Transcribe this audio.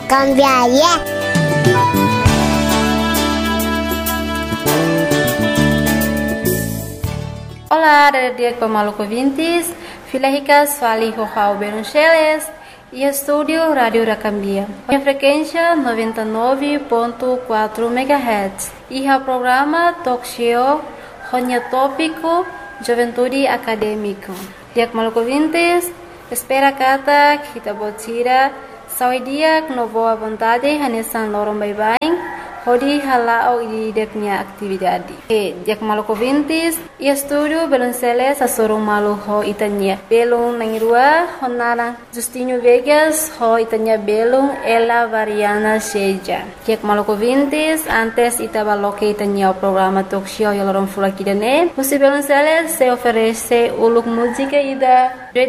Cambiaria. Olá, dia maluco ouvintes, Filhas fali Rojal Beruncheles e estúdio Rádio da Cambia. A frequência 99.4 MHz e o programa Talk Show Ronya Tópico Juventude Acadêmico. Dia maluco ouvintes, espera kata kita botira sawi dia com boa vontade hanesan lorong bye-bye. Hodi halao di deknya aktividade. Dia maluco ouvintes, e estúdio Belonceles a sorong malu ho itanya. Belong nangirua honara Justinho Vegas ho itanya belong ela variana seja. Dia maluco ouvintes, antes itabaloque itanya o programa talk show yalorong fulakidane. Você Belonceles se oferece uluk música ida